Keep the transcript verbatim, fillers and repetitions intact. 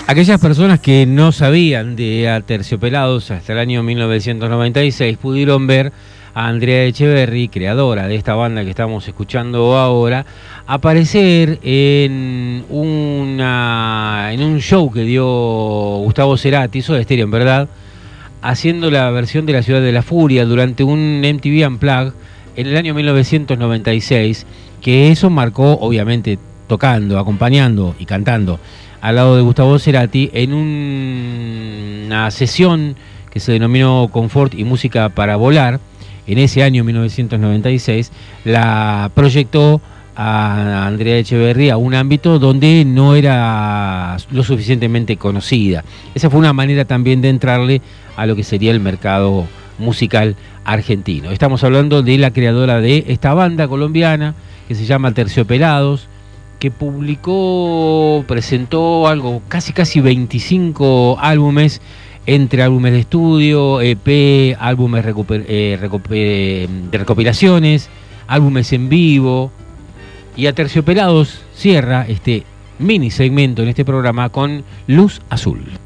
Aquellas personas que no sabían de Aterciopelados hasta el año mil novecientos noventa y seis pudieron ver a Andrea Echeverri, creadora de esta banda que estamos escuchando ahora, aparecer en una en un show que dio Gustavo Cerati, Soda Stereo en verdad, haciendo la versión de La Ciudad de la Furia durante un M T V Unplugged en el año mil novecientos noventa y seis, que eso marcó, obviamente, tocando, acompañando y cantando al lado de Gustavo Cerati en un, una sesión que se denominó Confort y Música para Volar. En ese año mil novecientos noventa y seis la proyectó a Andrea Echeverri a un ámbito donde no era lo suficientemente conocida. Esa fue una manera también de entrarle a lo que sería el mercado musical argentino. Estamos hablando de la creadora de esta banda colombiana que se llama Aterciopelados, que publicó, presentó algo, casi casi veinticinco álbumes, entre álbumes de estudio, E P, álbumes recuper, eh, recuper, de recopilaciones, álbumes en vivo. Y Aterciopelados cierra este mini segmento en este programa con Luz Azul.